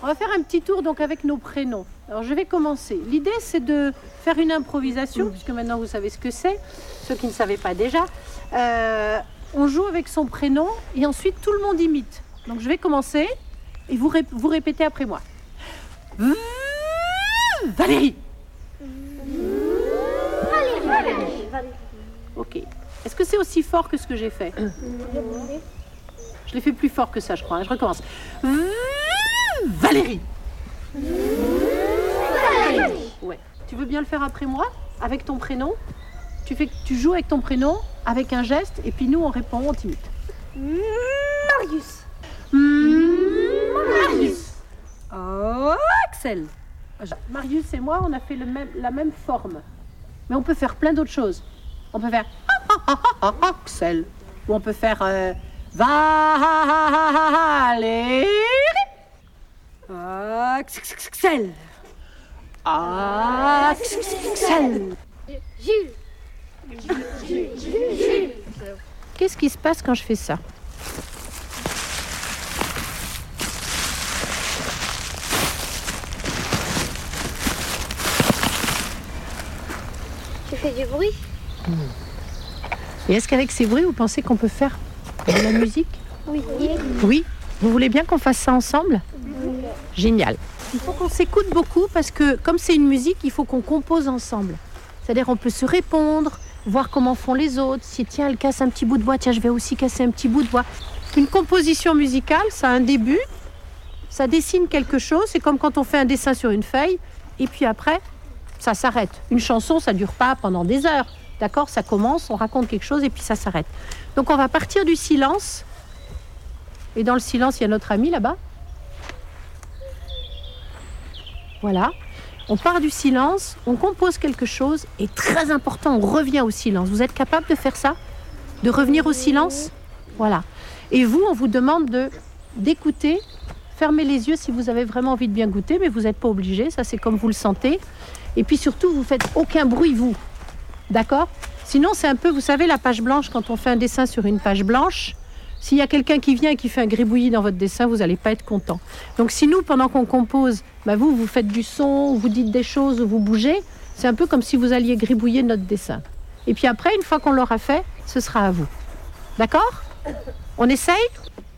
On va faire un petit tour donc avec nos prénoms. Alors je vais commencer. L'idée c'est de faire une improvisation, puisque maintenant vous savez ce que c'est, ceux qui ne savaient pas déjà. On joue avec son prénom et ensuite tout le monde imite. Donc je vais commencer et vous répétez après moi. Valérie. Valérie. Ok. Est-ce que c'est aussi fort que ce que j'ai fait? Je l'ai fait plus fort que ça, je crois. Je recommence. Valérie. Ouais. Tu veux bien le faire après moi, avec ton prénom? Tu joues avec ton prénom, avec un geste, et puis nous on répond, on t'imite. Marius. Marius. Oh, Axel. Marius et moi, on a fait la même forme. Mais on peut faire plein d'autres choses. On peut faire Axel. Ou on peut faire Valérie. Axel. Axel. Jules. Qu'est-ce qui se passe quand je fais ça? Tu fais du bruit? Et est-ce qu'avec ces bruits, vous pensez qu'on peut faire de la musique? Oui. Oui. Vous voulez bien qu'on fasse ça ensemble? Oui. Génial. Il faut qu'on s'écoute beaucoup parce que comme c'est une musique, il faut qu'on compose ensemble. C'est-à-dire on peut se répondre, voir comment font les autres. Si tiens, elle casse un petit bout de bois, tiens, je vais aussi casser un petit bout de bois. Une composition musicale, ça a un début, ça dessine quelque chose. C'est comme quand on fait un dessin sur une feuille et puis après, ça s'arrête. Une chanson, ça ne dure pas pendant des heures. D'accord? Ça commence, on raconte quelque chose et puis ça s'arrête. Donc on va partir du silence. Et dans le silence, il y a notre ami là-bas. Voilà. On part du silence, on compose quelque chose et très important, on revient au silence. Vous êtes capable de faire ça? De revenir au silence? Voilà. Et vous, on vous demande d'écouter. Fermez les yeux si vous avez vraiment envie de bien goûter, mais vous n'êtes pas obligé. Ça, c'est comme vous le sentez. Et puis surtout, vous faites aucun bruit, vous. D'accord? Sinon, c'est un peu, vous savez, la page blanche, quand on fait un dessin sur une page blanche, s'il y a quelqu'un qui vient et qui fait un gribouillis dans votre dessin, vous n'allez pas être content. Donc si nous, pendant qu'on compose, vous faites du son, vous dites des choses, vous bougez, c'est un peu comme si vous alliez gribouiller notre dessin. Et puis après, une fois qu'on l'aura fait, ce sera à vous. D'accord? On essaye?